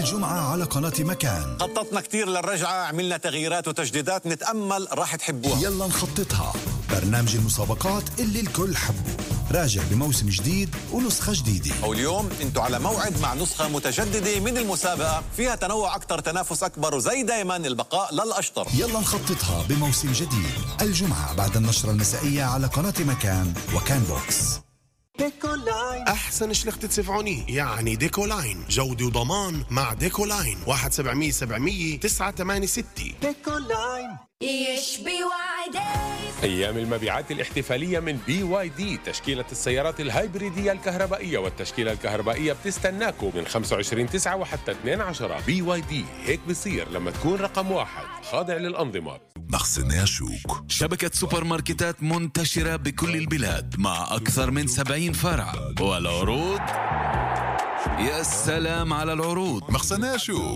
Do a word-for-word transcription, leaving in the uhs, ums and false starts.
الجمعة على قناة مكان. خططنا كتير للرجعة، عملنا تغييرات وتجديدات، نتأمل راح تحبوها. يلا نخططها، برنامج المسابقات اللي الكل حبه، راجع بموسم جديد ونسخة جديدة. واليوم انتوا على موعد مع نسخة متجددة من المسابقة، فيها تنوع أكتر، تنافس أكبر، وزي دايما البقاء للأشطر. يلا نخططها بموسم جديد الجمعة بعد النشرة المسائية على قناة مكان وكان بوكس. ديكولاين أحسن شلخت تسفعوني، يعني ديكولاين جودة وضمان مع ديكولاين. واحد سبعمية سبعمية تسعة ثمانية ستة. ديكولاين ايش بي واي دايز. أيام المبيعات الاحتفالية من بي واي دي، تشكيلة السيارات الهايبريدية الكهربائية والتشكيلة الكهربائية بتستناكم من خمسة وعشرين تسعة وحتى اثنين عشرة. بي واي دي، هيك بصير لما تكون رقم واحد خاضع للأنظمة. مخزن شوك، شبكة سوبر ماركتات منتشرة بكل البلاد مع أكثر من سبعين فرع، والعروض يا سلام على العروض. مخزن شوك.